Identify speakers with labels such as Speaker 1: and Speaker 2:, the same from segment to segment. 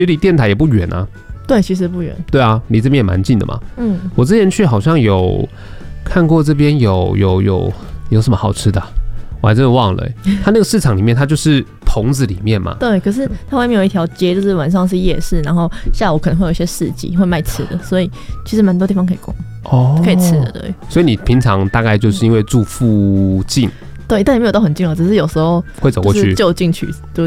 Speaker 1: 离电台也不远啊。
Speaker 2: 对，其实不远。
Speaker 1: 对啊，离这边也蛮近的嘛。我之前去好像有看过这边有什么好吃的我还真的忘了它那个市场里面，它就是棚子里面嘛。
Speaker 2: 对，可是它外面有一条街，就是晚上是夜市，然后下午可能会有一些市集，会卖吃的，所以其实蛮多地方可以逛，可以吃的。对，
Speaker 1: 所以你平常大概就是因为住附近。
Speaker 2: 对，但也没有到很近了，只是有时候
Speaker 1: 会走过去，
Speaker 2: 就近去。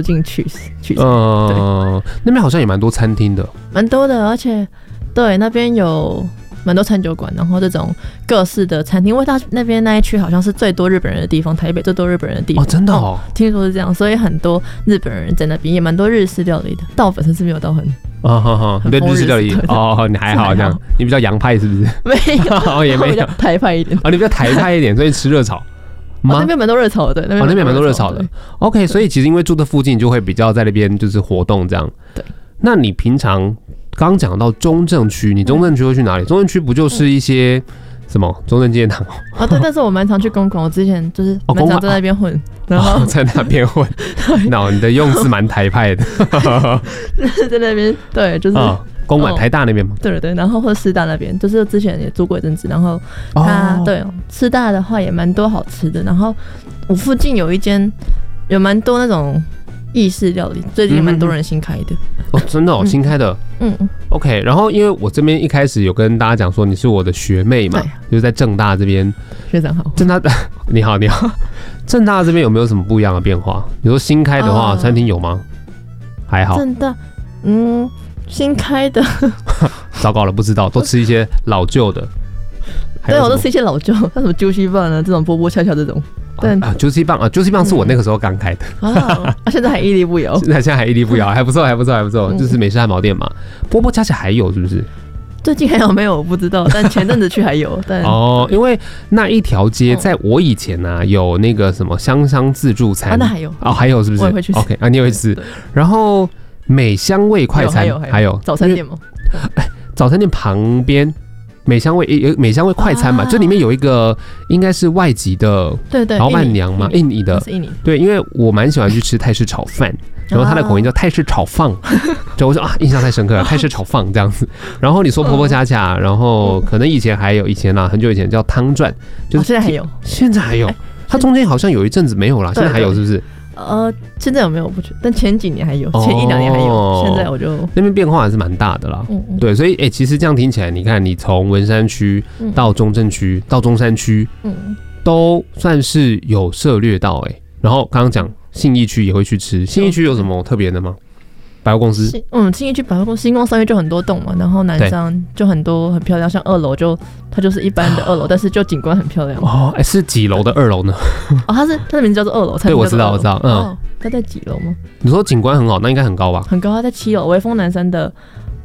Speaker 1: 那边好像也蛮多餐厅的，
Speaker 2: 蛮多的，而且对那边有蛮多餐酒馆，然后这种各式的餐厅，因为它那边那一区好像是最多日本人的地方，台北最多日本人的地方。
Speaker 1: 真的哦，
Speaker 2: 听说是这样，所以很多日本人在那边，也蛮多日式料理的。但我本身是没有到很。
Speaker 1: 你对日式料理你还好这样，你比较洋派是不是？
Speaker 2: 没有，
Speaker 1: 也没有，
Speaker 2: 比较台派一点。
Speaker 1: 你比较台派一点，所以吃热炒。
Speaker 2: 那边蛮多热炒的，对，
Speaker 1: 那边蛮多热炒的。OK， 所以其实因为住的附近，就会比较在那边就是活动这样。
Speaker 2: 对。
Speaker 1: 那你平常刚讲到中正区，你中正区会去哪里？中正区不就是一些什么中正纪念堂？
Speaker 2: 对，但是我蛮常去公馆，我之前就是蛮常在那边混，然后
Speaker 1: 在那边混。你的用字蛮台派的。
Speaker 2: 在那边，对，就是。
Speaker 1: 公馆台大那边吗？
Speaker 2: 对，然后或者师大那边，就是之前也住过一阵子。然后对师大的话也蛮多好吃的。然后我附近有一间有蛮多那种意式料理，最近也蛮多人新开的。
Speaker 1: 真的新开的。OK， 然后因为我这边一开始有跟大家讲说你是我的学妹嘛，就是在政大这边。
Speaker 2: 学长好。
Speaker 1: 政大你好。政大这边有没有什么不一样的变化？你说新开的话，餐厅有吗？还好。
Speaker 2: 政大新开的。
Speaker 1: 糟糕了，不知道，都吃一些老旧的。
Speaker 2: 对，我都吃一些老旧，像什么juicy棒啊，这种波波恰恰这种。
Speaker 1: juicy棒juicy棒是我那个时候刚开的。
Speaker 2: 现在还屹立不摇。
Speaker 1: 现在还屹立不摇，还不错，就是美式汉堡店嘛。波波恰恰还有是不是？
Speaker 2: 最近还有没有我不知道，但前阵子去还有。
Speaker 1: 因为那一条街在我以前有那个什么香香自助餐。
Speaker 2: 那还有。
Speaker 1: 还有是不是？
Speaker 2: 我也会去吃。
Speaker 1: OK 你也会吃。然后美香味快餐还有
Speaker 2: 早餐店吗？
Speaker 1: 早餐店旁边美香味快餐嘛，这里面有一个应该是外籍的老板娘嘛，印尼的。对，因为我蛮喜欢去吃泰式炒饭，然后它的口音叫泰式炒放，就我说印象太深刻了，泰式炒放这样子。然后你说婆婆恰恰，然后可能以前很久以前叫汤转，就是现在还有，它中间好像有一阵子没有了，现在还有是不是？
Speaker 2: 现在有没有不确定，但前几年还有，前1-2年还有，现在我就
Speaker 1: 那边变化还是蛮大的啦。对，所以其实这样听起来，你看你从文山区到中正区到中山区，都算是有涉猎到然后刚刚讲信义区也会去吃，信义区有什么特别的吗？百货公司，
Speaker 2: 信义区百货公司，星光商业就很多栋嘛，然后南商就很多很漂亮，像2楼它就是一般的2楼，但是就景观很漂亮。
Speaker 1: 是几楼的2楼呢？
Speaker 2: 它的名字叫做2楼，
Speaker 1: 对，我知道。
Speaker 2: 它在几楼吗？
Speaker 1: 你说景观很好，那应该很高吧？
Speaker 2: 很高，它在7楼，微风南山的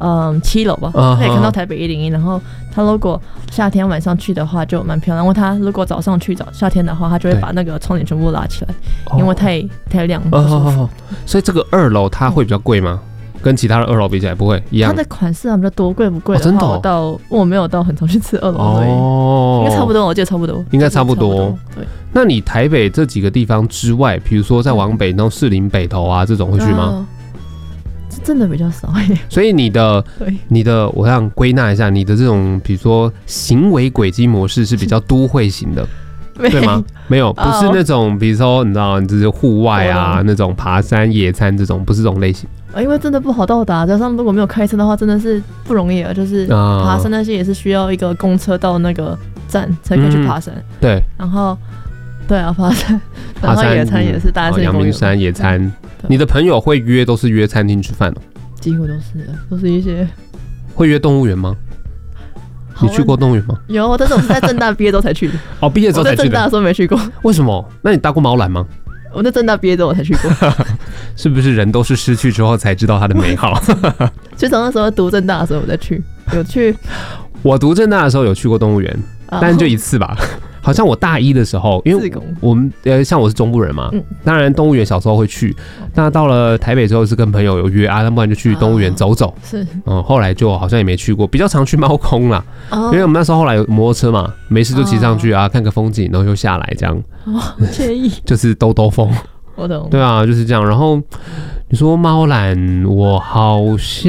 Speaker 2: 7楼吧，可以看到台北101。然后它如果夏天晚上去的话就蛮漂亮，因为它如果早上去夏天的话，它就会把那个窗帘全部拉起来，因为太亮不舒服。
Speaker 1: 所以这个2楼它会比较贵吗？跟其他的2楼比起来不会一样？
Speaker 2: 它的款式比较多，贵不贵的话？
Speaker 1: 真的
Speaker 2: 我没有到很常去吃2楼，所以应该差不多，我记得差不多。
Speaker 1: 应该差不多。
Speaker 2: 对。
Speaker 1: 那你台北这几个地方之外，比如说再往北，然后士林北投啊这种会去吗？
Speaker 2: 真的比较少
Speaker 1: 所以你的，我想归纳一下，你的这种比如说行为轨迹模式是比较都会型的，对吗？没有，不是那种比如说你知道，就是户外啊那种爬山野餐这种，不是这种类型。
Speaker 2: 因为真的不好到达，加上如果没有开车的话，真的是不容易啊。就是爬山那些也是需要一个公车到那个站才可以去爬山。
Speaker 1: 对。
Speaker 2: 然后，对啊，爬山，然后野餐也是大家是
Speaker 1: 阳明山野餐。你的朋友会约都是约餐厅吃饭
Speaker 2: 几乎都是一些。
Speaker 1: 会约动物园吗？你去过动物园吗？
Speaker 2: 有，但是我是在政大毕业之后才去的。
Speaker 1: 毕业之后才去的。
Speaker 2: 我在政大的时候没去过。
Speaker 1: 为什么？那你搭过猫缆吗？
Speaker 2: 我在政大毕业之后我才去过。
Speaker 1: 是不是人都是失去之后才知道它的美好？
Speaker 2: 就从那时候读政大的时候我再去，有去。
Speaker 1: 我读政大的时候有去过动物园，但就一次吧。好像我大1的时候，因为我们像我是中部人嘛，当然动物园小时候会去。那到了台北之后是跟朋友有约那不然就去动物园走走。
Speaker 2: 是，
Speaker 1: 后来就好像也没去过，比较常去猫空啦。因为我们那时候后来有摩托车嘛，没事就骑上去看个风景，然后就下来这样。
Speaker 2: 惬意。
Speaker 1: 就是兜风。
Speaker 2: 我懂。
Speaker 1: 对啊，就是这样。然后你说猫缆，我好像